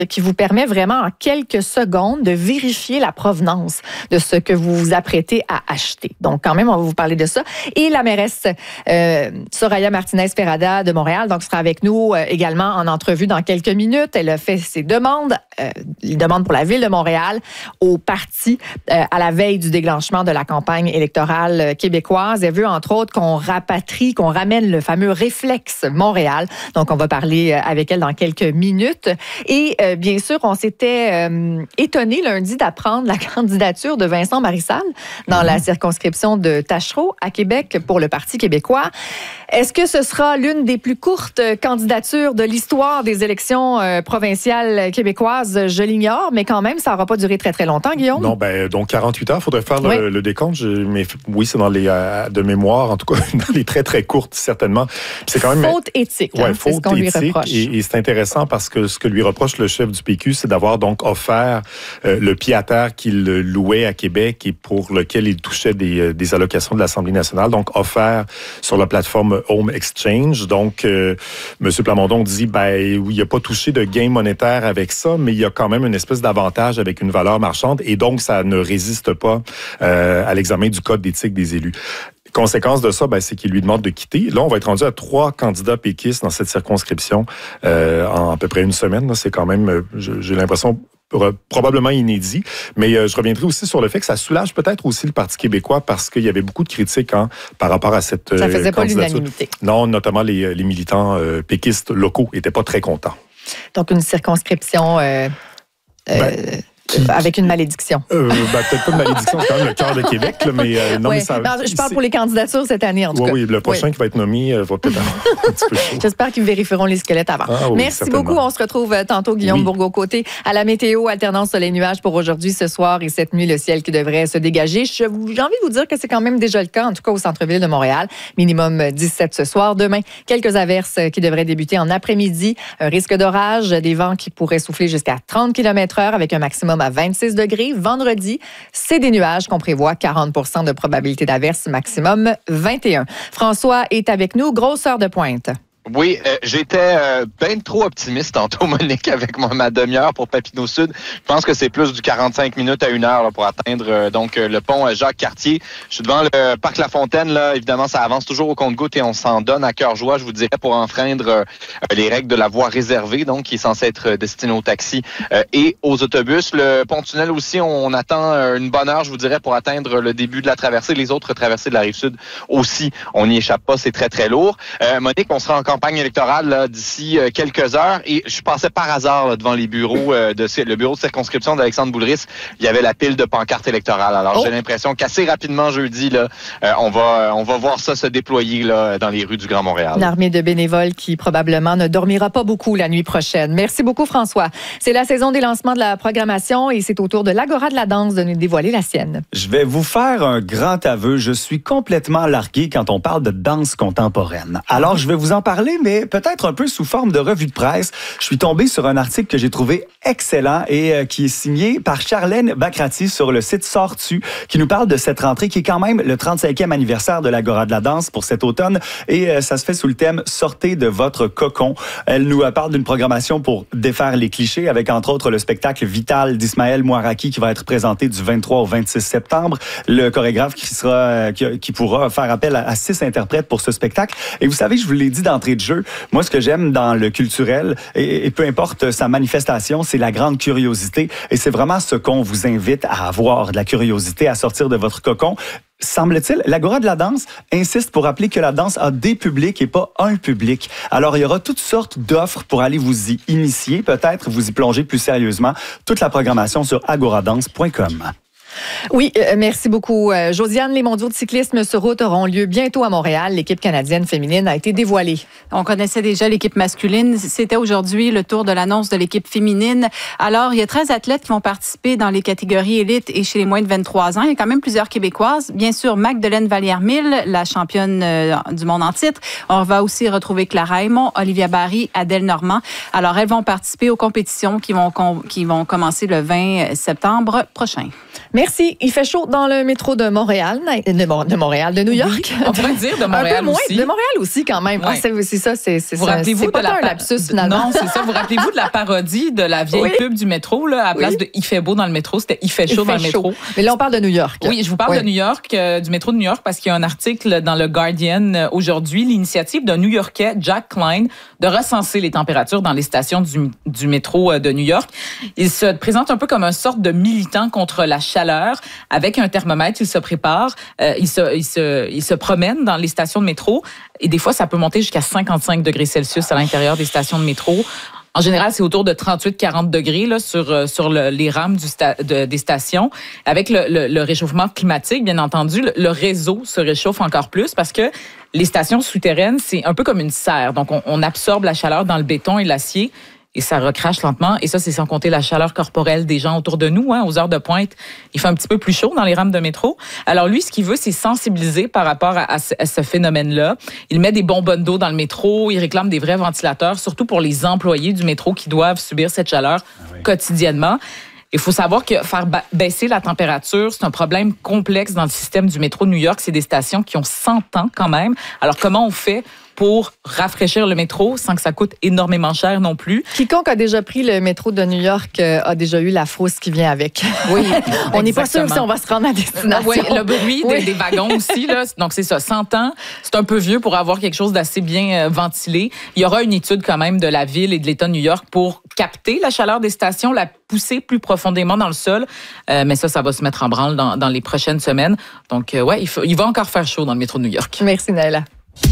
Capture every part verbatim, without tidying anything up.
qui vous permet vraiment en quelques secondes de vérifier la provenance de ce que vous vous apprêtez à acheter. Donc, quand même, on va vous parler de ça. Et la mairesse euh, Soraya Martinez-Ferrada de Montréal, donc, sera avec nous euh, également en entrevue dans quelques minutes. Elle a fait ses demandes, euh, les demandes pour la Ville de Montréal au parti euh, à la veille du déclenchement de la campagne électorale québécoise. Elle veut, entre autres, qu'on rapatrie, qu'on ramène le fameux réflexe Montréal. Donc, on va parler avec elle dans quelques minutes. Et euh, bien sûr, on s'était euh, étonné lundi d'apprendre la candidature de Vincent Marissal dans mmh. la circonscription de Tachereau à Québec pour le Parti québécois. Est-ce que ce sera l'une des plus courtes candidatures de l'histoire des élections euh, provinciales québécoises? Je l'ignore, mais quand même, ça n'aura pas duré très, très longtemps, Guillaume. Non, ben donc quarante-huit heures, il faudrait faire oui. le, le décompte. Je, mais oui, c'est dans les euh, de mémoire, en tout cas, dans les très, très courtes, certainement. C'est quand même faute éthique, ouais, hein, faute c'est ce qu'on éthique, lui reproche. Et, et c'est intéressant parce que ce que lui reproche le chef du P Q, c'est d'avoir donc offert euh, le pied-à-terre qu'il louait à Québec et pour lequel il touchait des, des allocations de l'Assemblée nationale, donc offert sur la plateforme Home Exchange. Donc, euh, M. Plamondon dit, ben oui, il n'a pas touché de gain monétaire avec ça, mais il y a quand même une espèce d'avantage avec une valeur marchande et donc ça ne résiste pas euh, à l'examen du Code d'éthique des élus. Conséquence de ça, ben, c'est qu'il lui demande de quitter. Là, on va être rendu à trois candidats péquistes dans cette circonscription euh, en à peu près une semaine. Là. C'est quand même, j'ai l'impression, probablement inédit. Mais euh, je reviendrai aussi sur le fait que ça soulage peut-être aussi le Parti québécois parce qu'il y avait beaucoup de critiques hein, par rapport à cette euh, ça faisait candidature. Pas l'unanimité. Non, notamment les, les militants euh, péquistes locaux n'étaient pas très contents. Donc, une circonscription... Euh, euh, ben, Qui, avec une malédiction. Euh, ben, peut-être pas une malédiction, c'est quand même le cœur de Québec, là, mais euh, non, ouais. mais ça... Non, je parle pour les candidatures cette année, en tout oui, cas. Oui, le prochain oui. qui va être nommé euh, va peut-être avoir un petit peu chaud. J'espère qu'ils vérifieront les squelettes avant. Ah, oui, Merci certainement. beaucoup. On se retrouve tantôt, Guillaume oui. Bourgault-Côté, à la météo, alternance soleil-nuage pour aujourd'hui, ce soir et cette nuit, le ciel qui devrait se dégager. Je, j'ai envie de vous dire que c'est quand même déjà le cas, en tout cas au centre-ville de Montréal. Minimum dix-sept ce soir. Demain, quelques averses qui devraient débuter en après-midi. Un risque d'orage, des vents qui pourraient souffler jusqu'à trente kilomètres heure avec un maximum à vingt-six degrés. Vendredi, c'est des nuages qu'on prévoit, quarante pour cent de probabilité d'averse, maximum vingt et un. François est avec nous, grosse heure de pointe. Oui, euh, j'étais euh, bien trop optimiste tantôt, Monique, avec ma, ma demi-heure pour Papineau Sud. Je pense que c'est plus du quarante-cinq minutes à une heure là, pour atteindre euh, donc euh, le pont euh, Jacques-Cartier. Je suis devant le parc La Fontaine. Là, évidemment, ça avance toujours au compte-gouttes et on s'en donne à cœur joie, je vous dirais, pour enfreindre euh, les règles de la voie réservée, donc qui est censée être destinée aux taxis euh, et aux autobus. Le pont-tunnel aussi, on, on attend euh, une bonne heure, je vous dirais, pour atteindre le début de la traversée. Les autres traversées de la Rive-Sud aussi, on n'y échappe pas, c'est très, très lourd. Euh, Monique, on sera encore campagne électorale là, d'ici euh, quelques heures et je passais par hasard là, devant les bureaux euh, de le bureau de circonscription d'Alexandre Boulris. Il y avait la pile de pancartes électorales. Alors oh. j'ai l'impression qu'assez rapidement jeudi là, euh, on va on va voir ça se déployer là dans les rues du Grand Montréal. Une armée de bénévoles qui probablement ne dormira pas beaucoup la nuit prochaine. Merci beaucoup François. C'est la saison des lancements de la programmation et c'est au tour de l'Agora de la danse de nous dévoiler la sienne. Je vais vous faire un grand aveu. Je suis complètement largué quand on parle de danse contemporaine. Alors je vais vous en parler, mais peut-être un peu sous forme de revue de presse. Je suis tombé sur un article que j'ai trouvé excellent et euh, qui est signé par Charlène Bacrati sur le site Sortu, qui nous parle de cette rentrée qui est quand même le trente-cinquième anniversaire de l'Agora de la danse pour cet automne et euh, ça se fait sous le thème « Sortez de votre cocon ». Elle nous parle d'une programmation pour défaire les clichés avec entre autres le spectacle Vital d'Ismaël Mouaraki qui va être présenté du vingt-trois au vingt-six septembre. Le chorégraphe qui, sera, euh, qui, qui pourra faire appel à, à six interprètes pour ce spectacle. Et vous savez, je vous l'ai dit d'entrée de jeu, moi, ce que j'aime dans le culturel, et, et peu importe sa manifestation, c'est la grande curiosité. Et c'est vraiment ce qu'on vous invite à avoir, de la curiosité, à sortir de votre cocon. Semble-t-il, l'Agora de la danse insiste pour rappeler que la danse a des publics et pas un public. Alors, il y aura toutes sortes d'offres pour aller vous y initier, peut-être vous y plonger plus sérieusement. Toute la programmation sur agoradance point com. Oui, euh, merci beaucoup. Euh, Josiane, les mondiaux de cyclisme sur route auront lieu bientôt à Montréal. L'équipe canadienne féminine a été dévoilée. On connaissait déjà l'équipe masculine. C'était aujourd'hui le tour de l'annonce de l'équipe féminine. Alors, il y a treize athlètes qui vont participer dans les catégories élites et chez les moins de vingt-trois ans. Il y a quand même plusieurs Québécoises. Bien sûr, Magdeleine Vallière-Mille, la championne euh, du monde en titre. On va aussi retrouver Clara Aymon, Olivia Barry, Adèle Normand. Alors, elles vont participer aux compétitions qui vont, com- qui vont commencer le vingt septembre prochain. Merci. Merci. Il fait chaud dans le métro de Montréal, de, Mon- de Montréal, de New York. Oui, on pourrait dire de Montréal un peu moins, aussi. de Montréal aussi quand même. Ouais. Ah, c'est, c'est ça, c'est, c'est Vous ça. rappelez-vous C'est pas de la un pa- lapsus finalement. Non, c'est ça. Vous rappelez-vous de la parodie de la vieille Oui. pub du métro, là, à la place Oui. de Il fait beau dans le métro, c'était Il fait chaud Il dans fait le chaud. métro. Mais là, on parle de New York. Oui, je vous parle Oui. de New York, euh, du métro de New York, parce qu'il y a un article dans le Guardian euh, aujourd'hui, l'initiative d'un New-Yorkais, Jack Klein, de recenser les températures dans les stations du, du métro euh, de New York. Il se présente un peu comme une sorte de militant contre la chaleur. Avec un thermomètre, il se prépare, euh, il, se, il, se, il se promène dans les stations de métro, et des fois, ça peut monter jusqu'à cinquante-cinq degrés Celsius à l'intérieur des stations de métro. En général, c'est autour de trente-huit à quarante degrés là, sur, euh, sur le, les rames du sta- de, des stations. Avec le, le, le réchauffement climatique, bien entendu, le, le réseau se réchauffe encore plus parce que les stations souterraines, c'est un peu comme une serre. Donc, on, on absorbe la chaleur dans le béton et l'acier et ça recrache lentement. Et ça, c'est sans compter la chaleur corporelle des gens autour de nous. Hein, aux heures de pointe, il fait un petit peu plus chaud dans les rames de métro. Alors lui, ce qu'il veut, c'est sensibiliser par rapport à, à, ce, à ce phénomène-là. Il met des bonbonnes d'eau dans le métro. Il réclame des vrais ventilateurs, surtout pour les employés du métro qui doivent subir cette chaleur ah oui. quotidiennement. Il faut savoir que faire ba- baisser la température, c'est un problème complexe dans le système du métro de New York. C'est des stations qui ont cent ans quand même. Alors, comment on fait pour rafraîchir le métro sans que ça coûte énormément cher non plus? Quiconque a déjà pris le métro de New York euh, a déjà eu la frousse qui vient avec. Oui, on n'est pas sûr si on va se rendre à destination. Oui, le bruit oui. des, des wagons aussi. Là. Donc, c'est ça, cent ans, c'est un peu vieux pour avoir quelque chose d'assez bien euh, ventilé. Il y aura une étude quand même de la ville et de l'État de New York pour capter la chaleur des stations, la pousser plus profondément dans le sol. Euh, mais ça, ça va se mettre en branle dans, dans les prochaines semaines. Donc, euh, ouais, il, faut, il va encore faire chaud dans le métro de New York. Merci, Naëla.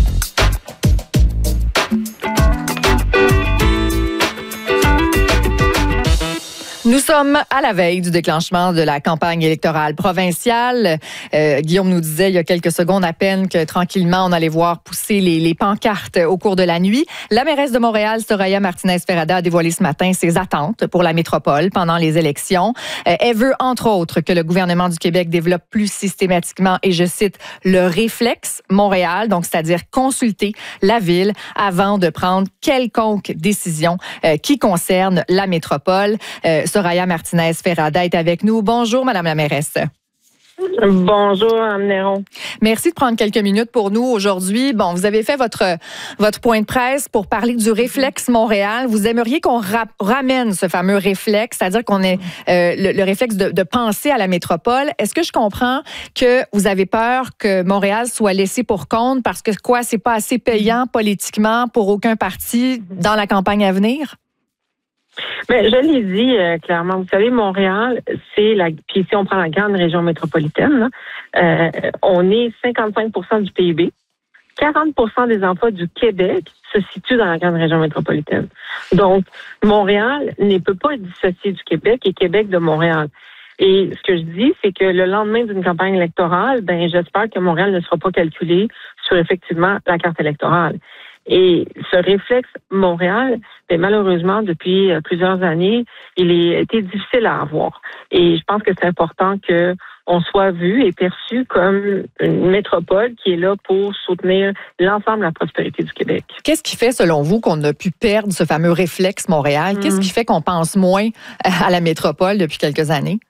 Nous sommes à la veille du déclenchement de la campagne électorale provinciale. Euh, Guillaume nous disait il y a quelques secondes à peine que tranquillement, on allait voir pousser les, les pancartes au cours de la nuit. La mairesse de Montréal, Soraya Martinez-Ferrada, a dévoilé ce matin ses attentes pour la métropole pendant les élections. Euh, elle veut, entre autres, que le gouvernement du Québec développe plus systématiquement, et je cite, le réflexe Montréal, donc c'est-à-dire consulter la ville avant de prendre quelconque décision euh, qui concerne la métropole. Euh, Soraya Martinez-Ferrada est avec nous. Bonjour, Madame la mairesse. Bonjour, Mme Néron. Merci de prendre quelques minutes pour nous aujourd'hui. Bon, vous avez fait votre, votre point de presse pour parler du réflexe Montréal. Vous aimeriez qu'on ra- ramène ce fameux réflexe, c'est-à-dire qu'on ait euh, le, le réflexe de, de penser à la métropole. Est-ce que je comprends que vous avez peur que Montréal soit laissé pour compte parce que quoi, c'est pas assez payant politiquement pour aucun parti dans la campagne à venir? Mais je l'ai dit euh, clairement, vous savez, Montréal, c'est la. Puis si on prend la grande région métropolitaine, là, euh, on est cinquante-cinq pour cent du P I B. quarante pour cent des emplois du Québec se situent dans la grande région métropolitaine. Donc, Montréal ne peut pas être dissocié du Québec et Québec de Montréal. Et ce que je dis, c'est que le lendemain d'une campagne électorale, ben j'espère que Montréal ne sera pas calculé sur effectivement la carte électorale. Et ce réflexe Montréal, bien, malheureusement, depuis plusieurs années, il a été difficile à avoir. Et je pense que c'est important que on soit vu et perçu comme une métropole qui est là pour soutenir l'ensemble de la prospérité du Québec. Qu'est-ce qui fait, selon vous, qu'on a pu perdre ce fameux réflexe Montréal? Mmh. Qu'est-ce qui fait qu'on pense moins à la métropole depuis quelques années?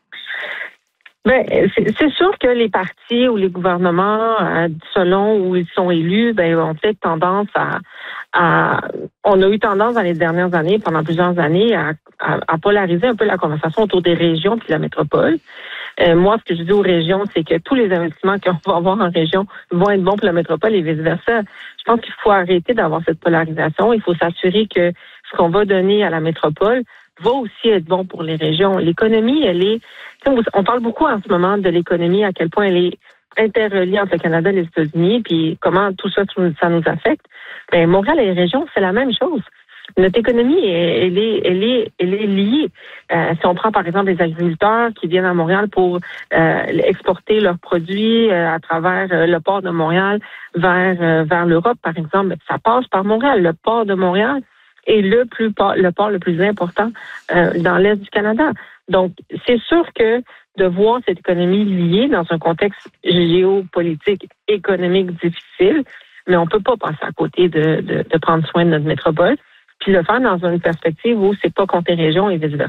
Ben, c'est, c'est sûr que les partis ou les gouvernements, euh, selon où ils sont élus, ben, ont peut-être tendance à, à, on a eu tendance dans les dernières années, pendant plusieurs années, à, à, à polariser un peu la conversation autour des régions puis de la métropole. Euh, moi, ce que je dis aux régions, c'est que tous les investissements qu'on va avoir en région vont être bons pour la métropole et vice-versa. Je pense qu'il faut arrêter d'avoir cette polarisation. Il faut s'assurer que ce qu'on va donner à la métropole va aussi être bon pour les régions. L'économie, elle est... On parle beaucoup en ce moment de l'économie, à quel point elle est interreliée entre le Canada et les États-Unis, puis comment tout ça, ça nous affecte. Bien, Montréal et les régions, c'est la même chose. Notre économie, elle est, elle est, elle est liée. Euh, si on prend par exemple les agriculteurs qui viennent à Montréal pour euh, exporter leurs produits euh, à travers euh, le port de Montréal vers euh, vers l'Europe, par exemple, ça passe par Montréal. Le port de Montréal est le plus le port le plus important euh, dans l'est du Canada. Donc, c'est sûr que de voir cette économie liée dans un contexte géopolitique, économique difficile, mais on peut pas passer à côté de, de, de prendre soin de notre métropole, puis le faire dans une perspective où c'est pas contre les régions et vice-versa.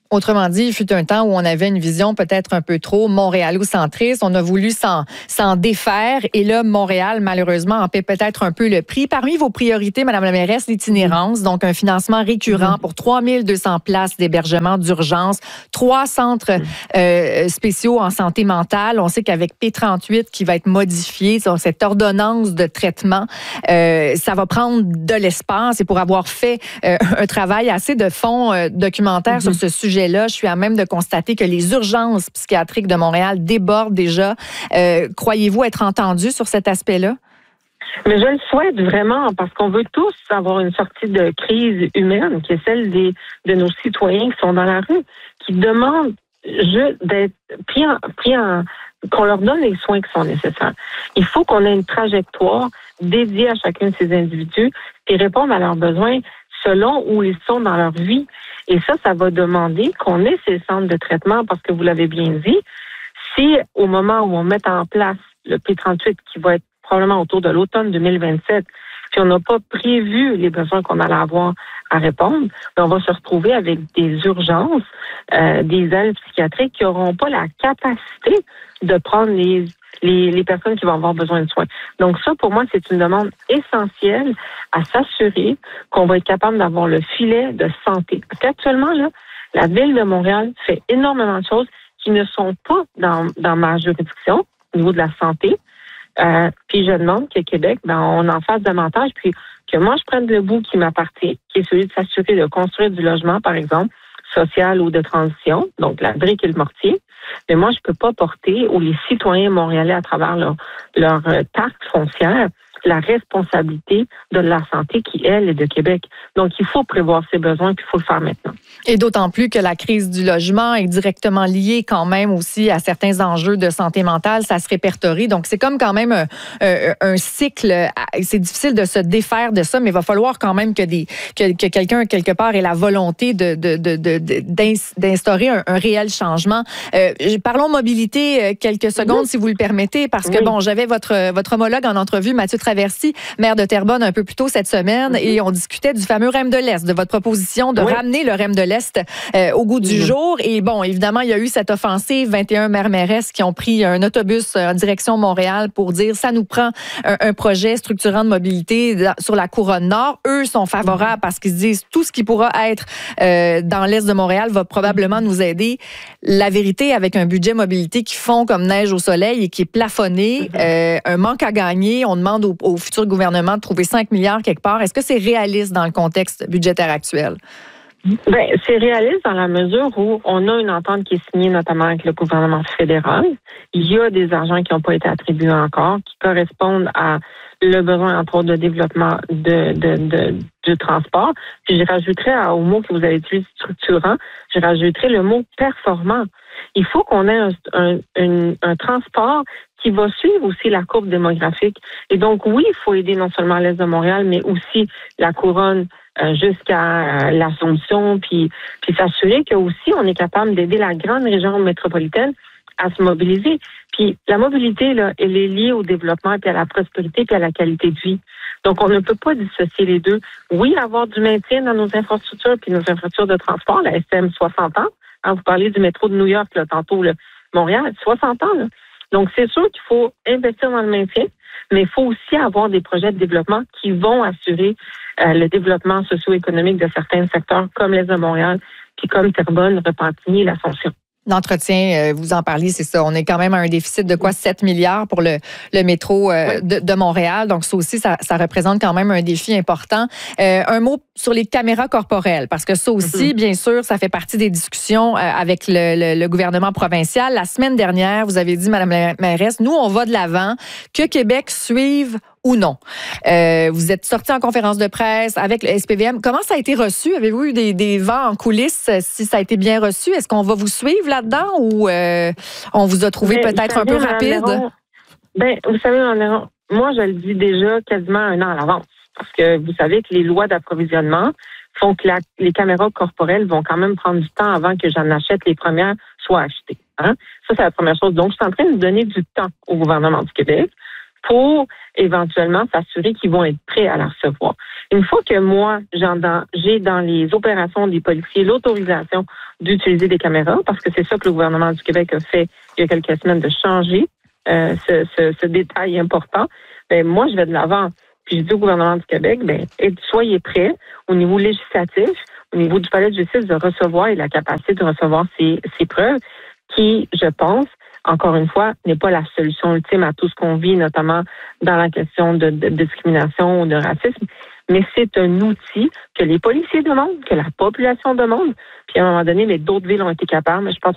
Autrement dit, il fut un temps où on avait une vision peut-être un peu trop montréalocentriste. On a voulu s'en, s'en défaire. Et là, Montréal, malheureusement, en paie peut-être un peu le prix. Parmi vos priorités, Mme la mairesse, l'itinérance, donc un financement récurrent pour trois mille deux cents places d'hébergement d'urgence, trois centres euh, spéciaux en santé mentale. On sait qu'avec P trente-huit qui va être modifié, cette ordonnance de traitement, euh, ça va prendre de l'espace. Et pour avoir fait euh, un travail assez de fond euh, documentaire mm-hmm. sur ce sujet-là, je suis à même de constater que les urgences psychiatriques de Montréal débordent déjà. Euh, croyez-vous être entendu sur cet aspect-là? Mais je le souhaite vraiment parce qu'on veut tous avoir une sortie de crise humaine qui est celle des, de nos citoyens qui sont dans la rue, qui demandent juste d'être pris en, pris en, qu'on leur donne les soins qui sont nécessaires. Il faut qu'on ait une trajectoire dédiée à chacun de ces individus et répondre à leurs besoins selon où ils sont dans leur vie. Et ça, ça va demander qu'on ait ces centres de traitement parce que vous l'avez bien dit, si au moment où on met en place le P trente-huit qui va être probablement autour de l'automne deux mille vingt-sept, puis on n'a pas prévu les besoins qu'on allait avoir à répondre, on va se retrouver avec des urgences, euh, des ailes psychiatriques qui n'auront pas la capacité de prendre les, les, les personnes qui vont avoir besoin de soins. Donc ça, pour moi, c'est une demande essentielle à s'assurer qu'on va être capable d'avoir le filet de santé. Parce qu'actuellement, là, la Ville de Montréal fait énormément de choses qui ne sont pas dans, dans ma juridiction au niveau de la santé. Euh, puis je demande que Québec, ben, on en fasse davantage, puis que moi, je prenne le bout qui m'appartient, qui est celui de s'assurer de construire du logement, par exemple, social ou de transition, donc la brique et le mortier. Mais moi, je peux pas porter, ou les citoyens montréalais, à travers leur, leur euh, taxe foncière, la responsabilité de la santé qui, elle, est de Québec. Donc, il faut prévoir ses besoins, puis il faut le faire maintenant. Et d'autant plus que la crise du logement est directement liée quand même aussi à certains enjeux de santé mentale, ça se répertorie. Donc, c'est comme quand même un, un, un cycle. C'est difficile de se défaire de ça, mais il va falloir quand même que, des, que, que quelqu'un, quelque part, ait la volonté de, de, de, de, de, d'instaurer un, un réel changement. Euh, parlons mobilité quelques secondes, oui. si vous le permettez, parce que, oui. bon, j'avais votre, votre homologue en entrevue, Mathieu Traversy, maire de Terrebonne, un peu plus tôt cette semaine, mm-hmm. et on discutait du fameux R E M de l'Est, de votre proposition de oui. ramener le R E M de l'Est euh, au goût du mm-hmm. jour. Et bon, évidemment, il y a eu cette offensive, vingt et un maires-mairesses qui ont pris un autobus en direction Montréal pour dire ça nous prend un, un projet structurant de mobilité sur la couronne nord. Eux sont favorables mm-hmm. parce qu'ils se disent tout ce qui pourra être euh, dans l'Est de Montréal va probablement mm-hmm. nous aider. La vérité, avec un budget mobilité qui fond comme neige au soleil et qui est plafonné, mm-hmm. euh, un manque à gagner, on demande au, au futur gouvernement de trouver cinq milliards quelque part. Est-ce que c'est réaliste dans le contexte budgétaire actuel? Ben, c'est réaliste dans la mesure où on a une entente qui est signée notamment avec le gouvernement fédéral. Il y a des argents qui n'ont pas été attribués encore, qui correspondent à le besoin, entre autres, de développement de, de, de, du transport. Puis je rajouterais au mot que vous avez utilisé, structurant, je rajouterais le mot performant. Il faut qu'on ait un, un, un, un transport qui va suivre aussi la courbe démographique. Et donc, oui, il faut aider non seulement l'Est de Montréal, mais aussi la couronne euh, jusqu'à euh, l'Assomption, puis, puis s'assurer que aussi on est capable d'aider la grande région métropolitaine à se mobiliser. Puis la mobilité, là, elle est liée au développement, puis à la prospérité, puis à la qualité de vie. Donc, on ne peut pas dissocier les deux. Oui, avoir du maintien dans nos infrastructures, puis nos infrastructures de transport, la S M soixante ans. Hein, vous parlez du métro de New York, là, tantôt, là, Montréal, soixante ans, là. Donc, c'est sûr qu'il faut investir dans le maintien, mais il faut aussi avoir des projets de développement qui vont assurer euh, le développement socio-économique de certains secteurs comme l'Est de Montréal, puis comme Terrebonne, Repentigny, l'Assomption. L'entretien, vous en parliez, c'est ça. On est quand même à un déficit de quoi? sept milliards pour le, le métro euh, oui. de, de Montréal. Donc, ça aussi, ça, ça représente quand même un défi important. Euh, un mot sur les caméras corporelles, parce que ça aussi, mm-hmm. bien sûr, ça fait partie des discussions euh, avec le, le, le gouvernement provincial. La semaine dernière, vous avez dit, Madame la mairesse, nous, on va de l'avant, que Québec suive ou non. Euh, vous êtes sorti en conférence de presse avec le S P V M. Comment ça a été reçu? Avez-vous eu des, des vents en coulisses, si ça a été bien reçu? Est-ce qu'on va vous suivre là-dedans ou euh, on vous a trouvé ben, peut-être un peu rapide? Environ, ben, vous savez, environ, moi, je le dis déjà quasiment un an à l'avance. Parce que vous savez que les lois d'approvisionnement font que la, les caméras corporelles vont quand même prendre du temps avant que j'en achète les premières soient achetées. Hein? Ça, c'est la première chose. Donc, je suis en train de donner du temps au gouvernement du Québec. pour éventuellement s'assurer qu'ils vont être prêts à la recevoir. Une fois que moi, j'ai dans les opérations des policiers l'autorisation d'utiliser des caméras, parce que c'est ça que le gouvernement du Québec a fait il y a quelques semaines, de changer euh, ce, ce, ce détail important, ben moi, je vais de l'avant. Puis je dis au gouvernement du Québec, ben soyez prêts au niveau législatif, au niveau du palais de justice, de recevoir et la capacité de recevoir ces, ces preuves qui, je pense, encore une fois, n'est pas la solution ultime à tout ce qu'on vit, notamment dans la question de, de, de discrimination ou de racisme, mais c'est un outil que les policiers demandent, que la population demande, puis à un moment donné, mais d'autres villes ont été capables, mais je pense